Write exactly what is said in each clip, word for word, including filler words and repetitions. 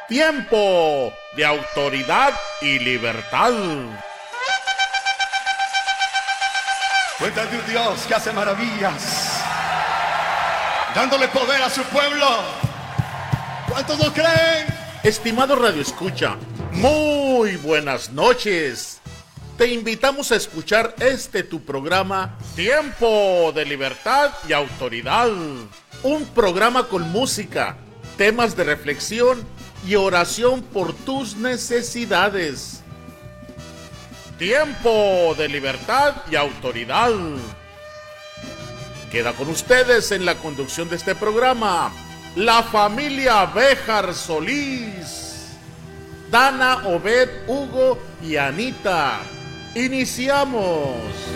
Tiempo de autoridad y libertad. Cuenta de un Dios que hace maravillas, dándole poder a su pueblo. ¿Cuántos lo creen? Estimado Radio Escucha, muy buenas noches. Te invitamos a escuchar este tu programa Tiempo de Libertad y Autoridad. Un programa con música, temas de reflexión y oración por tus necesidades. Tiempo de Libertad y Autoridad. Queda con ustedes en la conducción de este programa la familia Béjar Solís, Dana, Obed, Hugo y Anita. Iniciamos.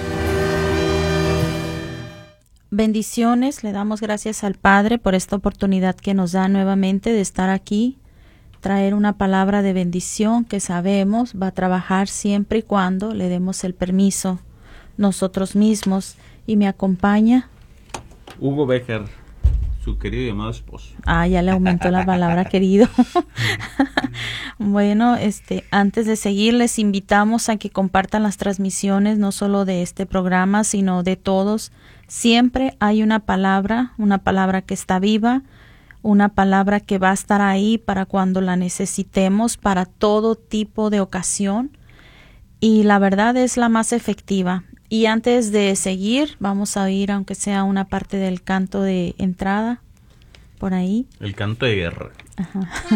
Bendiciones, le damos gracias al Padre por esta oportunidad que nos da nuevamente de estar aquí, traer una palabra de bendición que sabemos va a trabajar siempre y cuando le demos el permiso nosotros mismos. Y me acompaña Hugo Béjar, su querido y amado esposo. Ah, ya le aumentó la palabra querido. Bueno, este, antes de seguir, les invitamos a que compartan las transmisiones, no solo de este programa, sino de todos. Siempre hay una palabra, una palabra que está viva, una palabra que va a estar ahí para cuando la necesitemos, para todo tipo de ocasión. Y la verdad es la más efectiva. Y antes de seguir, vamos a oír, aunque sea una parte del canto de entrada, por ahí. El canto de guerra. Ajá.